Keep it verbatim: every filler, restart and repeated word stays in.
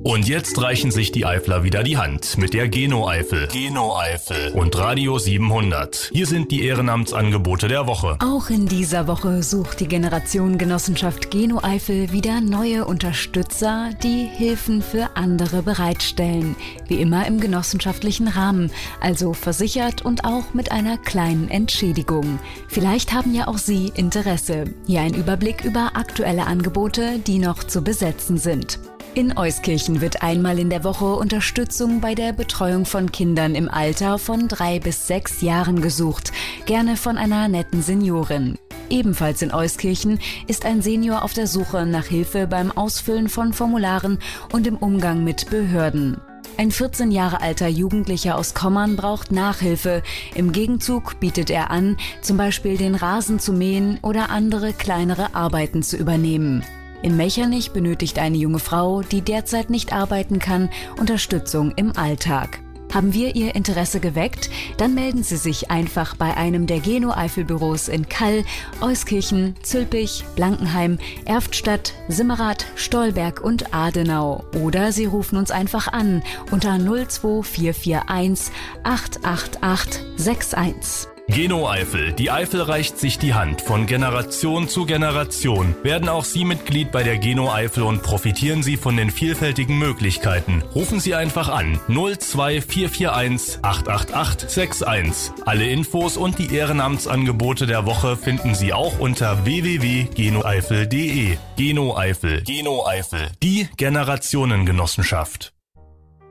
Und jetzt reichen sich die Eifler wieder die Hand mit der Geno-Eifel. Geno-Eifel und Radio siebenhundert. Hier sind die Ehrenamtsangebote der Woche. Auch in dieser Woche sucht die Generation Genossenschaft Geno-Eifel wieder neue Unterstützer, die Hilfen für andere bereitstellen. Wie immer im genossenschaftlichen Rahmen, also versichert und auch mit einer kleinen Entschädigung. Vielleicht haben ja auch Sie Interesse. Hier ein Überblick über aktuelle Angebote, die noch zu besetzen sind. In Euskirchen wird einmal in der Woche Unterstützung bei der Betreuung von Kindern im Alter von drei bis sechs Jahren gesucht, gerne von einer netten Seniorin. Ebenfalls in Euskirchen ist ein Senior auf der Suche nach Hilfe beim Ausfüllen von Formularen und im Umgang mit Behörden. Ein vierzehn Jahre alter Jugendlicher aus Kommern braucht Nachhilfe. Im Gegenzug bietet er an, zum Beispiel den Rasen zu mähen oder andere kleinere Arbeiten zu übernehmen. In Mechernich benötigt eine junge Frau, die derzeit nicht arbeiten kann, Unterstützung im Alltag. Haben wir Ihr Interesse geweckt? Dann melden Sie sich einfach bei einem der Geno-Eifel-Büros in Kall, Euskirchen, Zülpich, Blankenheim, Erftstadt, Simmerath, Stolberg und Adenau. Oder Sie rufen uns einfach an unter null zwei vier vier eins acht acht acht sechs eins. Geno-Eifel. Die Eifel reicht sich die Hand. Von Generation zu Generation werden auch Sie Mitglied bei der Geno-Eifel und profitieren Sie von den vielfältigen Möglichkeiten. Rufen Sie einfach an null zwei vier vier eins acht acht acht sechs eins. Alle Infos und die Ehrenamtsangebote der Woche finden Sie auch unter w w w punkt genoeifel punkt de. Geno-Eifel. Geno-Eifel. Die Generationengenossenschaft.